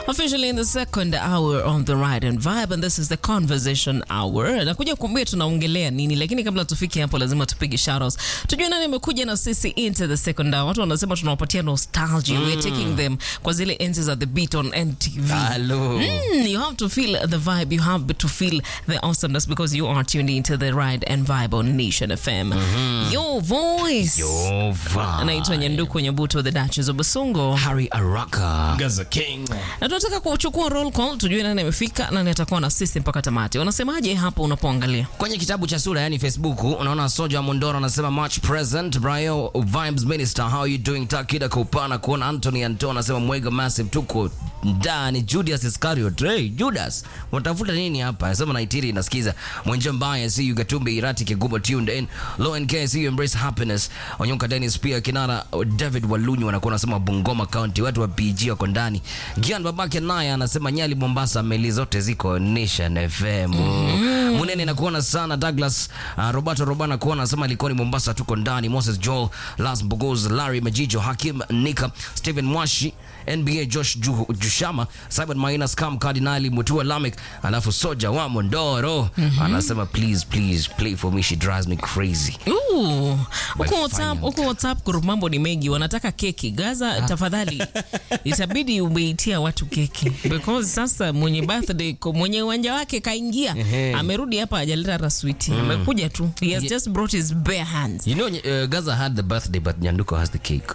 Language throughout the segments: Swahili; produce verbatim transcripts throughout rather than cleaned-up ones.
Officially in the second hour on the Ride and Vibe, and this is the conversation hour. Nakuja kuambia tunaongelea nini, lakini kabla tufike hapo lazima tupige shoutouts. Tujue nani amekuja na sisi into the second hour. Watu wanasema tunawapatia nostalgia. Mm. We're taking them kwa zile enzi za The Beat on N T V. Hello. Mm, you have to feel the vibe. You have to feel the awesomeness because you are tuned into the Ride and Vibe on Nation F M. Mm-hmm. Your voice. Your vibe. Anaitwa Nyanduku Nyabuto, the Duchess of Basungo. Harry Araka. Gaza King. Na tunataka kuchukua roll call, tujue nani amefika, nani atakuwa na sisi mpaka tamati. Unasemaje hapo unapoangalia? Kwenye kitabu cha sura, yani Facebook, unaona Soja Mondoro anasema much present. Brayo Vibes Minister, how you doing? Takida Kupana, kuona Anthony Anton anasema Mwega Massive, tuko ndani. Judas Iscariot, hey Judas, unatafuta nini hapa? Anasema Naitiri inasikiza. Mwenje mbaya, see you Gatumbi Irati Kigubo tuned in. Low and K, see you embrace happiness. Onyonka Dennis pia Kinara David Walunyu wanakuwa nasema Bungoma County, watu wa P G wako ndani. Gian babake naye anasema Nyali Mombasa, meli zote ziko Nation F M. Mm-hmm. Munene nakuona sana. Douglas uh, Roberto Robana kuona anasema Likoni Mombasa tuko ndani. Moses Joel, Las Bogos, Larry Majijo, Hakim Nika, Steven Mwashi, N B A Josh Jushama, Simon Maina, Scam Cardinali, Mutua Lamek, alafu Soja wa Mondoro. Mm-hmm. Anasema please please play for me, she drives me crazy. Ooh, uko WhatsApp, uko WhatsApp group mambo ni mengi, wanataka keki. Gaza, tafadhali itabidi umeitia watu keki because sasa mwenye birthday mwenye uwanja wake kaingia, amerudi hapa hajaleta raswiti. Mm. Amekuja tu, he has just brought his bare hands. You know uh, Gaza had the birthday but Nyanduko has the cake.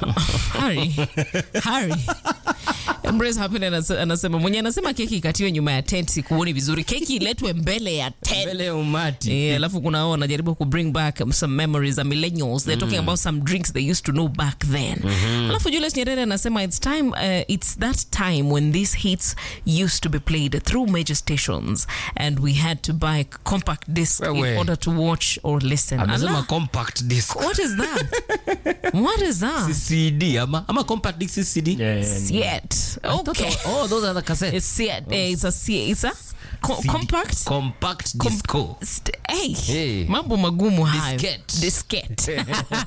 Harry Harry Embrace Happiness anasema mwenye anasema keki ikatiwe nyuma ya tent, sikuoni vizuri. Keki iletwe mbele ya tent, mbele ya umati. Eh, alafu kuna wao wanajaribu ku bring back some memories of millennials. They're mm. talking about some drinks they used to know back then. Mm-hmm. Alafu Julius Nyerere anasema it's time uh, it's that time when these hits used to be played through major stations and we had to buy compact disc well, in wait. order to watch or listen. Anasema compact disc. What is that? What is that? C D ama ama compact disc C D? Yeah, yeah, yeah. Okay. Oh, those are the cassettes. It's C- oh. It's a C- it's a co- compact compact Com- disco. St- hey, hey, mambo magumu hayo. Diskette. Diskette.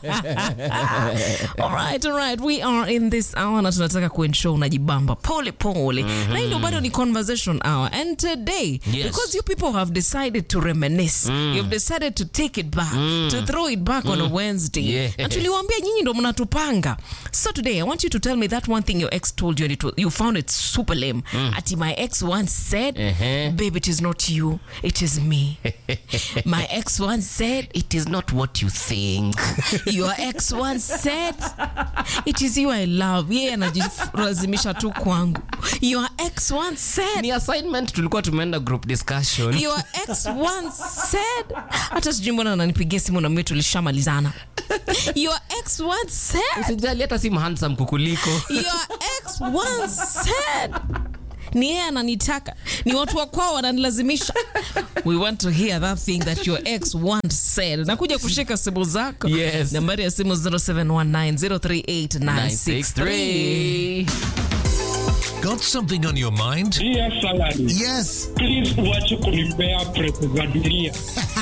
all right, all right. We are in this hour na tunataka kuensure unajibamba pole pole. Mm-hmm. Na ndio bado ni conversation hour. And today, yes. because you people have decided to reminisce, mm. you've decided to take it back, mm. to throw it back mm. on a Wednesday. Yeah. Na tuliwaambia nyinyi ndo mnatupanga. So today, I want you to tell me that one thing your ex told you and it was, you found it super lame. Mm. Ati my ex once said, uh-huh. babe, it is not you, it is me. My ex once said, it is not what you think. Your ex once said, it is you I love. Yeah, anajilazimisha tu kwangu. Your ex once said, ni assignment tulikuwa tumeenda group discussion. Your ex once said, hata sijui mbona ananipigia simu na mimi tulishamalizana. Your ex once said, usijali hata si handsome kukuliko. Your ex once said, ni yeye ananitaka, ni watu wa kwao wananilazimisha. We want to hear that thing that your ex once said. Nakuja kushika simu zako. Yes. Nambari ya simu zero seven one nine zero three eight nine six three. Got something on your mind? Dear salary. Yes. Please watch kunipea presa za dunia.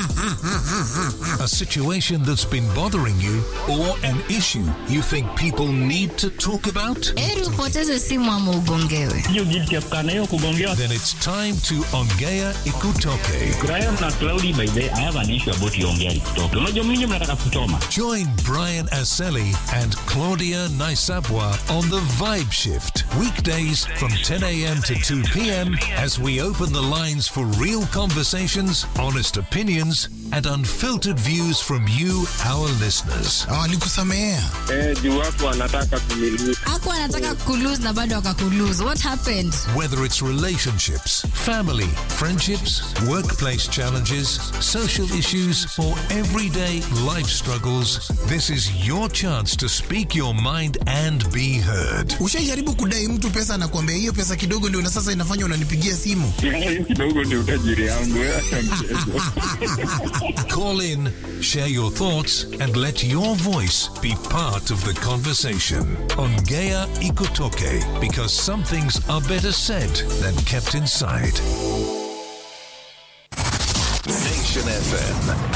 A situation that's been bothering you or an issue you think people need to talk about? Eri upoteze simu ama ugongewe. Hiyo guilty ya kana hiyo kugongewa. Then it's time to Ongea Ikutoke. Brian na Cloudy, by the way, I have an issue about you Ongea Ikutoke. Unajua mimi mnataka kutoma. Join Brian Aseli and Claudia Naisabwa on the Vibe Shift. Weekdays from ten a.m. to two p.m. as we open the lines for real conversations, honest opinions, and unfiltered views from you, our listeners. Ah, nikusamea. Eh, juu watu wanataka kumiliki. Ako anataka kulose na bado akakulose. What happened? Whether it's relationships, family, friendships, workplace challenges, social issues, or everyday life struggles, this is your chance to speak your mind and be heard. Ushajaribu kudai mtu pesa na kuambia hiyo pesa kidogo ndio na sasa inafanya unanipigia simu? Hiyo kidogo ndio utajiri yangu. Call in, share your thoughts, and let your voice be part of the conversation. Ongea Ikutoke, because some things are better said than kept inside. Nation F M.